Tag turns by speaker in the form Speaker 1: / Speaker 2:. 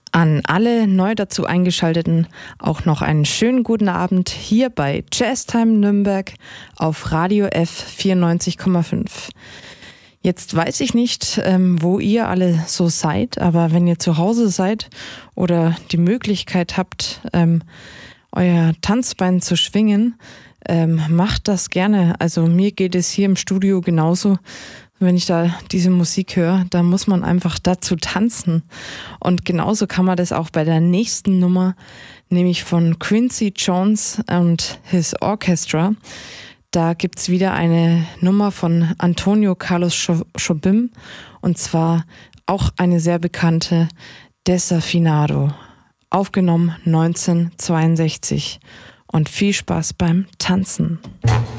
Speaker 1: An alle neu dazu Eingeschalteten auch noch einen schönen guten Abend hier bei Jazztime Nürnberg auf Radio F 94,5. Jetzt weiß ich nicht, wo ihr alle so seid, aber wenn ihr zu Hause seid oder die Möglichkeit habt, euer Tanzbein zu schwingen, macht das gerne. Also mir geht es hier im Studio genauso. Wenn ich da diese Musik höre, da muss man einfach dazu tanzen. Und genauso kann man das auch bei der nächsten Nummer, nämlich von Quincy Jones und His Orchestra. Da gibt's wieder eine Nummer von Antonio Carlos Jobim und zwar auch eine sehr bekannte, Desafinado, aufgenommen 1962. Und viel Spaß beim Tanzen.